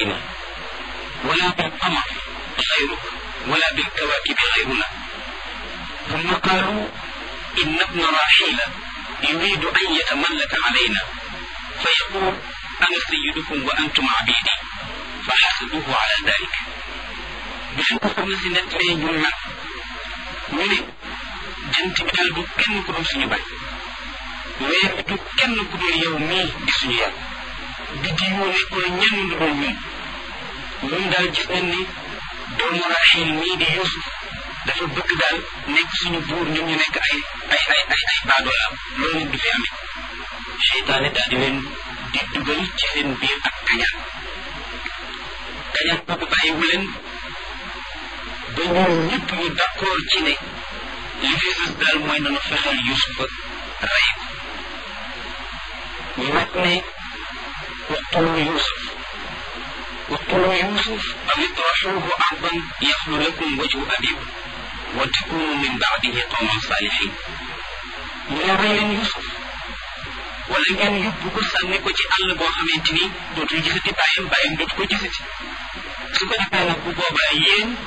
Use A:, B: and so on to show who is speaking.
A: غيرنا ولا بالقمر غيرك ولا بالكواكب غيرنا. ثم قالوا إن ابن راحيل يريد أن يتملك علينا فيقول أنا سيدكم وأنتم عبيدي فحسدوه على ذلك. بلن ko soxna si nettalee ñu nag ñu ne jant bi daal du kenn ku dul suñu baay, weer bi du kenn ku dul yow mii di suñu yàlla, biddi yoo nekkul ñenn lu dul ñun daal gis nañ ni doomu Raxiil mii di Yuusuf dafa bëgg daal nekk suñu buur ñun ñu nekk ay baadoolaam, loolu du fi amee. Seytaane daal di leen di dugal ci seen biir ak kañaan boobu bàyyiwu leen ba ñoom ñëpp ñu d'accord ci ne li fi sës daal mooy nanu fexeel Yuusufa rey ko. ñu nag ne waqtulu Yuusuf aw itrahuuhu ardan yaxlu lakum wajhu abiikum wa takunu min ba'dihi qawman saalihiin. ñu ne rey leen Yuusuf wala ngeen yóbbu ko sànni ko ci àll boo xamante ni dootul gisati bàyyam dootu ko gisati. su ko defee nag bu boobaa yéen